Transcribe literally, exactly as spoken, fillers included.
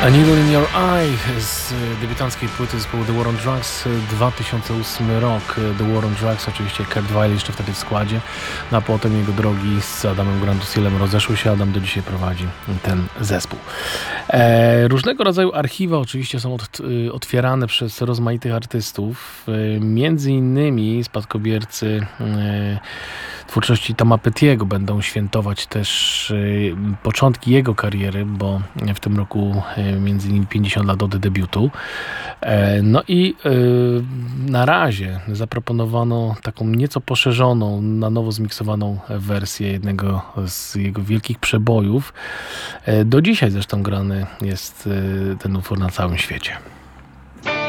A Needle in Your Eye z debiutanckiej płyty zespołu The War on Drugs, dwa tysiące ósmy rok. The War on Drugs, oczywiście Kurt Weill jeszcze wtedy w składzie, no a potem jego drogi z Adamem Grandusielem rozeszły się. Adam do dzisiaj prowadzi ten zespół. E, różnego rodzaju archiwa oczywiście są od, otwierane przez rozmaitych artystów, e, między innymi spadkobiercy e, twórczości Toma Pettiego będą świętować też y, początki jego kariery, bo w tym roku y, między innymi pięćdziesiąt lat od debiutu. E, no i y, na razie zaproponowano taką nieco poszerzoną, na nowo zmiksowaną wersję jednego z jego wielkich przebojów. E, do dzisiaj zresztą grany jest y, ten utwór na całym świecie.